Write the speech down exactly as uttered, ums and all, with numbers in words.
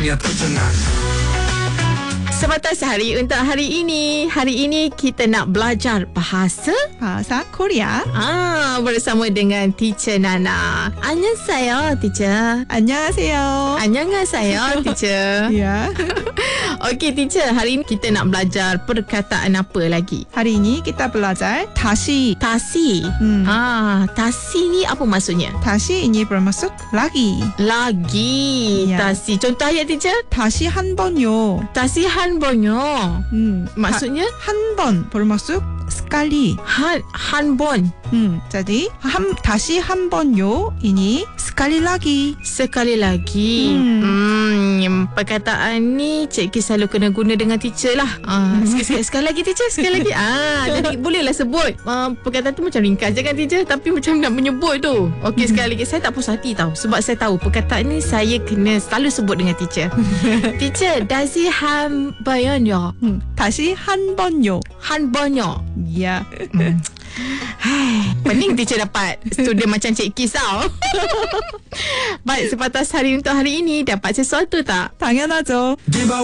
Sebatas hari untuk hari ini. Hari ini kita nak belajar bahasa Bahasa Korea. ah bersama dengan Teacher Nana. Annyeonghaseyo, Teacher. 안녕하세요. Annyeonghaseyo, Teacher. Ya. Okey, Teacher. Hari ini kita nak belajar perkataan apa lagi? Hari ini kita belajar 다시. Tasi. Hmm. Ah, tasi ni apa maksudnya? 다시 ini bermaksud lagi. Lagi. Ya. Tasi. Contoh ayat, Teacher. 다시 한 번요. Tasi han bonyo. Hmm. Maksudnya? 한 번 bermaksud sekali. Han han bon. Hmm. Jadi 한, 다시 한 번요 ini sekali lagi. Sekali lagi. Hmm. Hmm, perkataan ni cikgu selalu kena guna dengan teacher lah. Ah, sekali, sekali lagi teacher, sekali lagi. Ah, jadi bolehlah sebut. Ah, perkataan tu macam ringkas je kan teacher, tapi macam nak menyebut tu. Okey, sekali lagi. Saya tak puas hati tau, sebab saya tahu perkataan ni saya kena selalu sebut dengan teacher. Teacher, 다시 한 번요. Hmm. 다시 한 번요. 한 번요. Ya. Pening teacher dapat student macam Cik Kis tau. Baik, sebatas hari untuk hari ini dapat sesuatu tak? 당연하죠.